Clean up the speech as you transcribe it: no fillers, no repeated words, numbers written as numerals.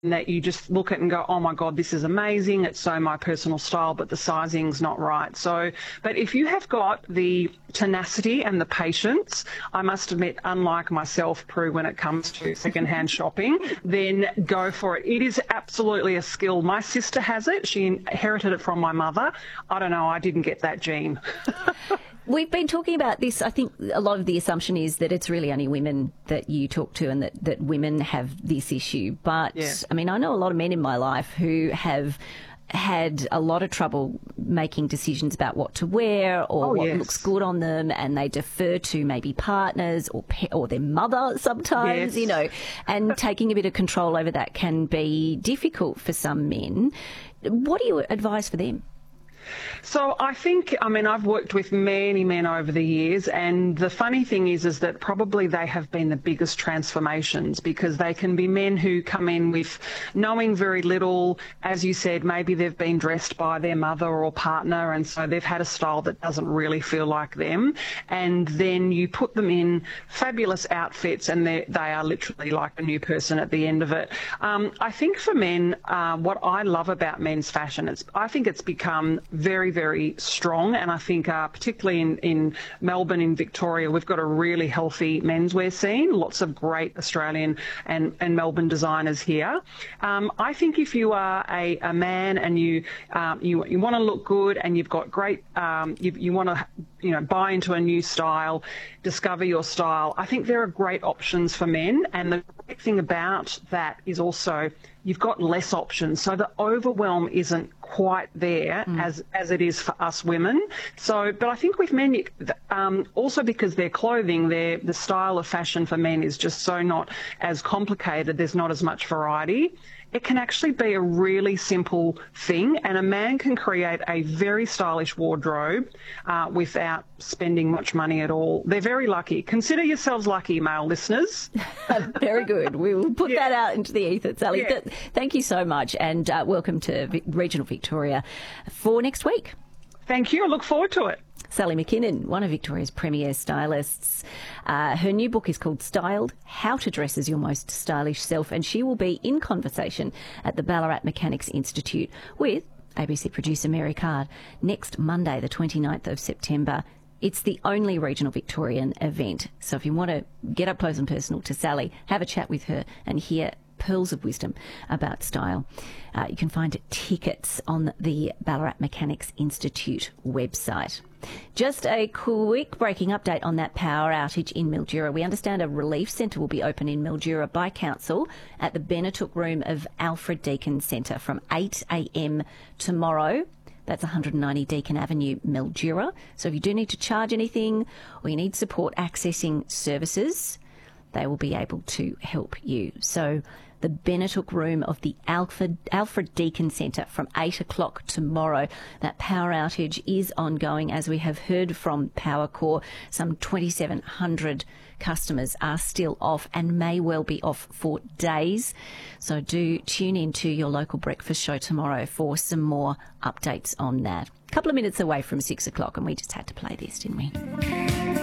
that you just look at and go, oh my God, this is amazing. It's so my personal style, but the sizing's not right. So, but if you have got the tenacity and the patience, I must admit, unlike myself, Prue, when it comes to secondhand shopping, then go for it. It is absolutely a skill. My sister has it. She inherited it from my mother. I don't know. I didn't get that gene. We've been talking about this. I think a lot of the assumption is that it's really only women that you talk to and that women have this issue. But, yeah. I mean, I know a lot of men in my life who have had a lot of trouble making decisions about what to wear or what looks good on them, and they defer to maybe partners or their mother sometimes, you know, and taking a bit of control over that can be difficult for some men. What do you advise for them? So I think, I mean, I've worked with many men over the years, and the funny thing is that probably they have been the biggest transformations, because they can be men who come in with knowing very little. As you said, maybe they've been dressed by their mother or partner, and so they've had a style that doesn't really feel like them. And then you put them in fabulous outfits, and they are literally like a new person at the end of it. I think for men, what I love about men's fashion, I think it's become very, very strong, and I think particularly in Melbourne, in Victoria, we've got a really healthy menswear scene, lots of great Australian and Melbourne designers here. I think if you are a man and you want to look good and you've got great, you want to buy into a new style, discover your style, I think there are great options for men. And the great thing about that is also you've got less options, so the overwhelm isn't quite there as it is for us women. So, but I think with men, also because their clothing, the style of fashion for men is just so not as complicated. There's not as much variety. It can actually be a really simple thing, and a man can create a very stylish wardrobe without spending much money at all. They're very lucky. Consider yourselves lucky, male listeners. Very good. We will put that out into the ether, Sally. Yeah. Thank you so much, and welcome to Regional Victoria for next week. Thank you. I look forward to it. Sally McKinnon, one of Victoria's premier stylists. Her new book is called Styled, How to Dress as Your Most Stylish Self, and she will be in conversation at the Ballarat Mechanics Institute with ABC producer Mary Card next Monday, the 29th of September. It's the only regional Victorian event. So if you want to get up close and personal to Sally, have a chat with her and hear pearls of wisdom about style. You can find tickets on the Ballarat Mechanics Institute website. Just a quick breaking update on that power outage in Mildura. We understand a relief centre will be open in Mildura by Council at the Benetook Room of Alfred Deakin Centre from 8 a.m. tomorrow. That's 190 Deakin Avenue, Mildura. So if you do need to charge anything or you need support accessing services, they will be able to help you. So the Benetook Room of the Alfred Deakin Centre from 8 o'clock tomorrow. That power outage is ongoing, as we have heard from Powercor. Some 2,700 customers are still off and may well be off for days. So do tune in to your local breakfast show tomorrow for some more updates on that. A couple of minutes away from 6 o'clock, and we just had to play this, didn't we?